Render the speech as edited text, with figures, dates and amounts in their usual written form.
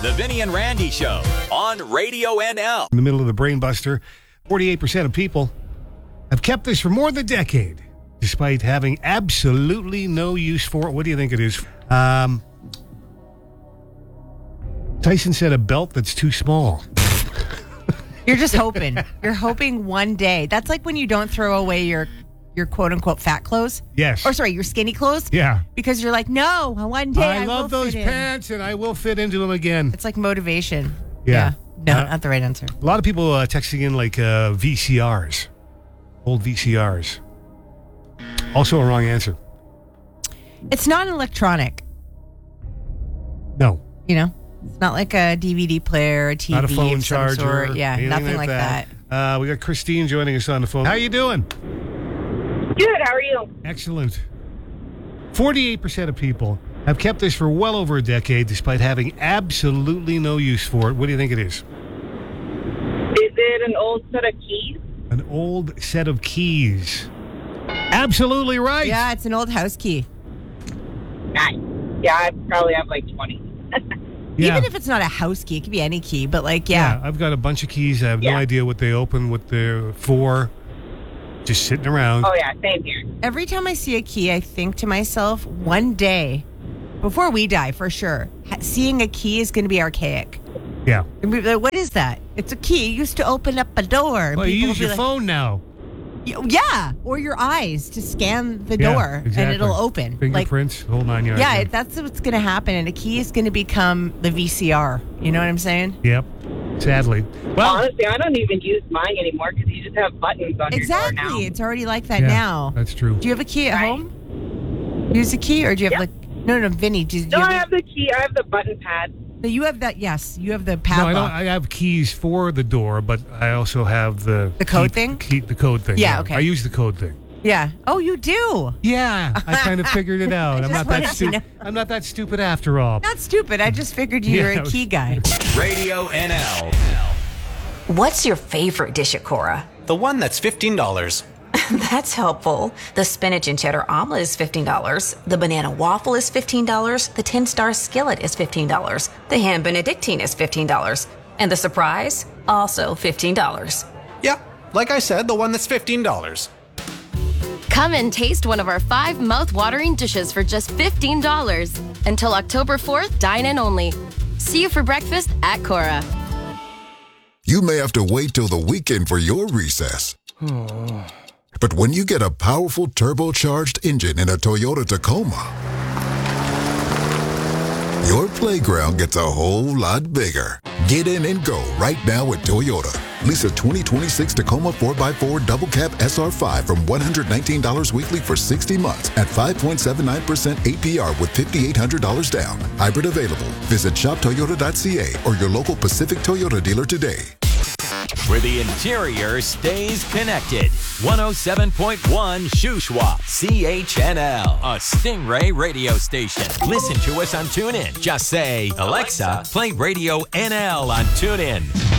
The Vinny and Randy Show on Radio NL. In the middle of the brain buster, 48% of people have kept this for more than a decade, despite having absolutely no use for it. What do you think it is? Tyson said a belt that's too small. You're just hoping. You're hoping one day. That's like when you don't throw away your quote-unquote fat clothes. Yes. Or sorry, your skinny clothes. Yeah. Because you're like, no, one day I love will those fit in. pants and I will fit into them again. It's like motivation. Yeah. No, not the right answer. A lot of people texting in like VCRs, old VCRs. Also a wrong answer. It's not an electronic. No. You know? It's not like a DVD player, a TV. Not a phone of some charger. sort. Yeah, anything nothing like that. We got Christine joining us on the phone. How you doing? Good, how are you? Excellent. 48% of people have kept this for well over a decade despite having absolutely no use for it. What do you think it is? Is it an old set of keys? An old set of keys. Absolutely right. Yeah, it's an old house key. Nice. Yeah, I probably have like 20. Yeah. Even if it's not a house key, it could be any key, but like, yeah. I've got a bunch of keys. I have no idea what they open, what they're for. Just sitting around. Oh, yeah, same here. Every time I see a key, I think to myself, one day, before we die, for sure, seeing a key is going to be archaic. Yeah. And we'd be like, what is that? It's a key. It used to open up a door. Well, you People use will be your phone now. Yeah, or your eyes to scan the Yeah, door, exactly. and it'll open. Fingerprints, whole 9 yards. Yeah, that's what's going to happen, and a key is going to become the VCR. You know what I'm saying? Yep. Sadly. Well, honestly, I don't even use mine anymore because you just have buttons on your door now. Exactly. It's already like that yeah, now. That's true. Do you have a key at home? Use a key, or do you have No, Vinny. I have the key. I have the button pad. No, you have that. Yes, you have the No, padlock. I have keys for the door, but I also have the code thing? The code thing. Yeah, okay. I use the code thing. Yeah. Oh, you do. Yeah, I kind of figured it out. I'm not that stupid. I'm not that stupid after all. Not stupid. I just figured you were a key guy. Radio NL. What's your favorite dish at Cora? The one that's $15. That's helpful. The spinach and cheddar omelet is $15. The banana waffle is $15. The 10-star skillet is $15. The ham benedictine is $15. And the surprise, also $15. Yeah, like I said, the one that's $15. Come and taste one of our 5 mouth-watering dishes for just $15. Until October 4th, dine in only. See you for breakfast at Cora. You may have to wait till the weekend for your recess. But when you get a powerful turbocharged engine in a Toyota Tacoma, your playground gets a whole lot bigger. Get in and go right now at Toyota. Lease a 2026 Tacoma 4x4 Double Cab SR5 from $119 weekly for 60 months at 5.79% APR with $5,800 down. Hybrid available. Visit shoptoyota.ca or your local Pacific Toyota dealer today. Where the interior stays connected. 107.1 Shuswap, CHNL, a Stingray radio station. Listen to us on TuneIn. Just say, Alexa, play Radio NL on TuneIn.